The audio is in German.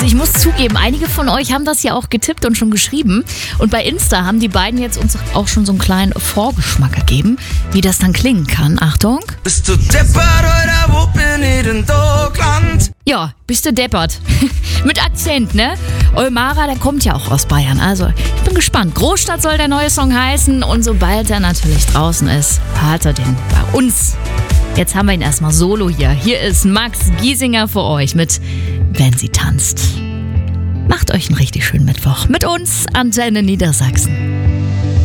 Also ich muss zugeben, einige von euch haben das ja auch getippt und schon geschrieben. Und bei Insta haben die beiden jetzt uns auch schon so einen kleinen Vorgeschmack gegeben, wie das dann klingen kann. Achtung. Bist du deppert oder wo bin ich in Deutschland? Ja, bist du deppert. Mit Akzent, ne? Eumara, der kommt ja auch aus Bayern. Also, ich bin gespannt. Großstadt soll der neue Song heißen. Und sobald er natürlich draußen ist, hört er den bei uns. Jetzt haben wir ihn erstmal solo hier. Hier ist Max Giesinger für euch mit Wenn sie tanzt. Macht euch einen richtig schönen Mittwoch. Mit uns, Antenne Niedersachsen.